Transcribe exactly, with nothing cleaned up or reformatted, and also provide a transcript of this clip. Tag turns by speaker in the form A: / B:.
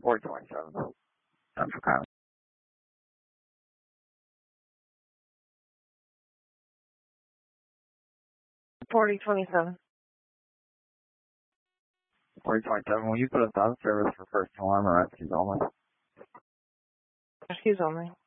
A: forty twenty-seven. Time for Kylie.
B: forty twenty-seven.
A: forty twenty-seven, will you put us out of service for first alarm or rescues only?
B: Rescues only.